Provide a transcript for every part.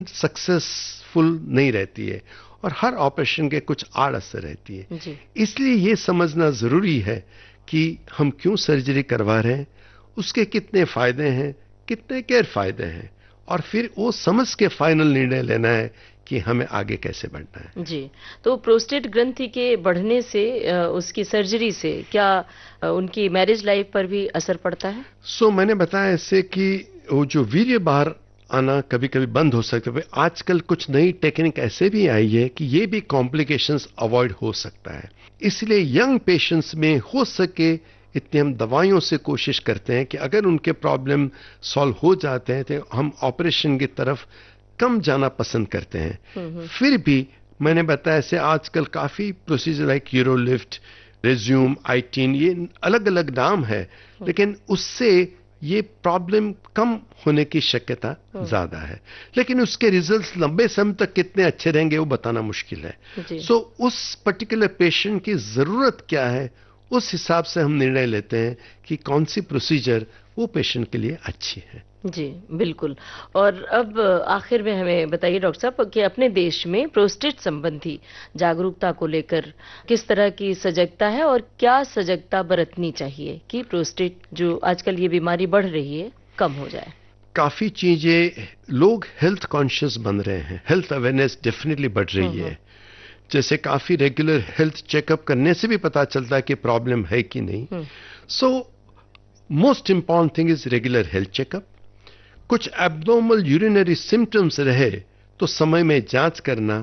Successful नहीं रहती है और हर ऑपरेशन के कुछ आड़ असर रहती है। जी। इसलिए ये समझना जरूरी है कि हम क्यों सर्जरी करवा रहे हैं, उसके कितने फायदे हैं, कितने गैर फायदे हैं, और फिर वो समझ के फाइनल निर्णय लेना है कि हमें आगे कैसे बढ़ना है। जी। तो प्रोस्टेट ग्रंथि के बढ़ने से उसकी सर्जरी से क्या उनकी मैरिज लाइफ पर भी असर पड़ता है? मैंने बताया इससे कि वो जो वीर्य बाहर आना कभी कभी बंद हो सकता है। आजकल कुछ नई टेक्निक ऐसे भी आई है कि ये भी कॉम्प्लिकेशंस अवॉइड हो सकता है। इसलिए यंग पेशेंट्स में हो सके इतनी हम दवाइयों से कोशिश करते हैं कि अगर उनके प्रॉब्लम सॉल्व हो जाते हैं तो हम ऑपरेशन की तरफ कम जाना पसंद करते हैं। फिर भी मैंने बताया ऐसे आजकल काफी प्रोसीजर लाइक यूरोलिफ्ट, रेज्यूम, आइटीन, ये अलग अलग नाम है, लेकिन उससे ये प्रॉब्लम कम होने की शक्यता ज्यादा है, लेकिन उसके रिजल्ट्स लंबे समय तक कितने अच्छे रहेंगे वो बताना मुश्किल है। उस पर्टिकुलर पेशेंट की जरूरत क्या है, उस हिसाब से हम निर्णय लेते हैं कि कौन सी प्रोसीजर वो पेशेंट के लिए अच्छी है। जी बिल्कुल। और अब आखिर में हमें बताइए डॉक्टर साहब कि अपने देश में प्रोस्टेट संबंधी जागरूकता को लेकर किस तरह की सजगता है और क्या सजगता बरतनी चाहिए कि प्रोस्टेट जो आजकल ये बीमारी बढ़ रही है कम हो जाए? काफी चीजें, लोग हेल्थ कॉन्शियस बन रहे हैं, हेल्थ अवेयरनेस डेफिनेटली बढ़ रही है। जैसे काफी रेगुलर हेल्थ चेकअप करने से भी पता चलता है कि प्रॉब्लम है कि नहीं। Most important thing is regular health checkup. कुछ एब्नॉर्मल यूरिनरी सिम्टम्स रहे तो समय में जांच करना,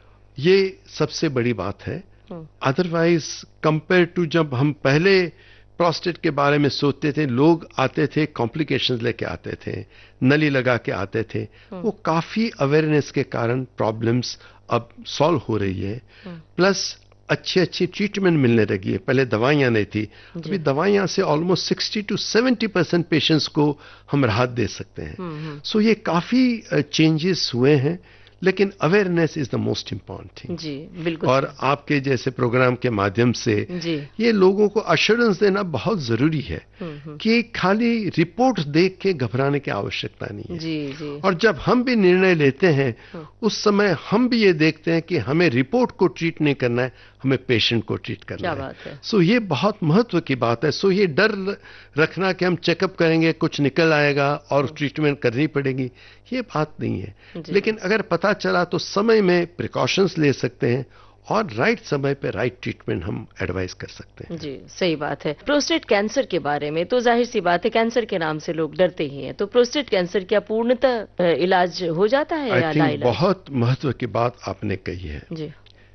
ये सबसे बड़ी बात है। अदरवाइज कंपेयर टू जब हम पहले प्रोस्टेट के बारे में सोचते थे, लोग आते थे कॉम्प्लिकेशंस लेके आते थे, नली लगा के आते थे, वो काफी अवेयरनेस के कारण प्रॉब्लम्स अब सॉल्व हो रही है। प्लस अच्छी अच्छी ट्रीटमेंट मिलने लगी है, पहले दवाइयां नहीं थी, अभी दवाइयां से ऑलमोस्ट 60 to 70% पेशेंट्स को हम राहत दे सकते हैं। ये काफी चेंजेस हुए हैं, लेकिन awareness is the most important thing. जी बिल्कुल। और आपके जैसे प्रोग्राम के माध्यम से ये लोगों को अश्योरेंस देना बहुत जरूरी है कि खाली रिपोर्ट देख के घबराने की आवश्यकता नहीं है। जी। और जब हम भी निर्णय लेते हैं उस समय हम भी ये देखते हैं कि हमें रिपोर्ट को ट्रीट नहीं करना है, हमें पेशेंट को ट्रीट करना है। ये बहुत महत्व की बात है। ये डर रखना कि हम चेकअप करेंगे कुछ निकल आएगा और ट्रीटमेंट करनी पड़ेगी, ये बात नहीं है। लेकिन अगर पता चला तो समय में प्रिकॉशंस ले सकते हैं और राइट समय पे राइट ट्रीटमेंट हम एडवाइस कर सकते हैं। जी सही बात है। प्रोस्टेट कैंसर के बारे में तो जाहिर सी बात है, कैंसर के नाम से लोग डरते ही हैं, तो प्रोस्टेट कैंसर क्या पूर्णतः इलाज हो जाता है या ना इलाज? बहुत महत्व की बात आपने कही है। जी।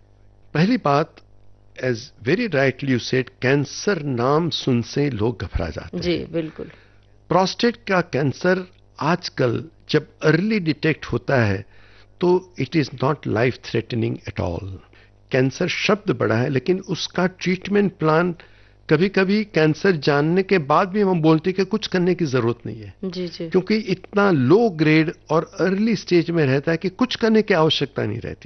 पहली बात, as very rightly you said, cancer नाम सुन से लोग घबरा जाते हैं। जी बिल्कुल। प्रोस्टेट का कैंसर आजकल जब अर्ली डिटेक्ट होता है तो it is not life threatening at all. Cancer शब्द बड़ा है, लेकिन उसका ट्रीटमेंट प्लान कभी कभी कैंसर जानने के बाद भी हम बोलते हैं कि कुछ करने की जरूरत नहीं है। जी। क्योंकि इतना लो ग्रेड और अर्ली स्टेज में रहता है कि कुछ करने की आवश्यकता नहीं रहती।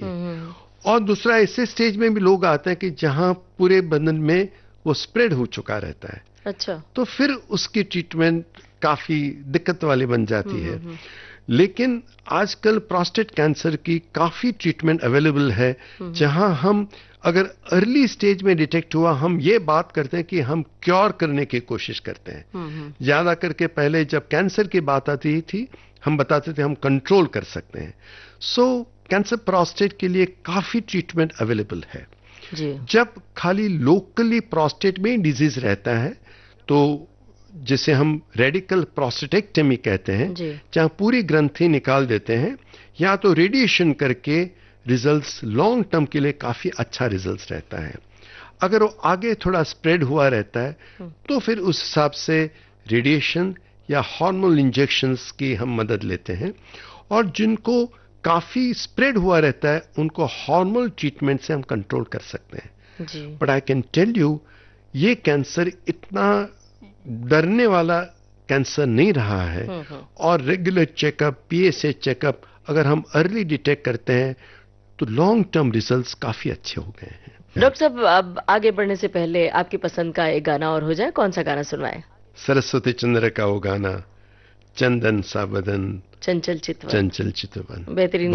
और दूसरा, ऐसे स्टेज में भी लोग आते हैं कि जहां पूरे बदन में वो स्प्रेड हो चुका रहता है। अच्छा। तो फिर उसकी ट्रीटमेंट काफी दिक्कत वाली बन जाती है। लेकिन आजकल प्रोस्टेट कैंसर की काफी ट्रीटमेंट अवेलेबल है, जहां हम अगर अर्ली स्टेज में डिटेक्ट हुआ, हम ये बात करते हैं कि हम क्योर करने की कोशिश करते हैं। ज्यादा करके पहले जब कैंसर की बात आती थी हम बताते थे हम कंट्रोल कर सकते हैं। कैंसर प्रोस्टेट के लिए काफी ट्रीटमेंट अवेलेबल है। जब खाली लोकली प्रोस्टेट में डिजीज रहता है तो जिसे हम रेडिकल प्रोस्टेटेक्टमी कहते हैं, जहां पूरी ग्रंथि निकाल देते हैं, या तो रेडिएशन करके रिजल्ट्स लॉन्ग टर्म के लिए काफी अच्छा रिजल्ट्स रहता है। अगर वो आगे थोड़ा स्प्रेड हुआ रहता है तो फिर उस हिसाब से रेडिएशन या हार्मोनल इंजेक्शंस की हम मदद लेते हैं। और जिनको काफी स्प्रेड हुआ रहता है उनको हार्मोनल ट्रीटमेंट से हम कंट्रोल कर सकते हैं। But I can tell you, ये कैंसर इतना डरने वाला कैंसर नहीं रहा है। और रेगुलर चेकअप, पीएसए चेकअप अगर हम अर्ली डिटेक्ट करते हैं तो लॉन्ग टर्म रिजल्ट्स काफी अच्छे हो गए हैं। डॉक्टर साहब, अब आगे बढ़ने से पहले आपकी पसंद का एक गाना और हो जाए, कौन सा गाना सुनवाएं? सरस्वती चंद्र का वो गाना, चंदन सा बदन चंचल चितवन। बेहतरीन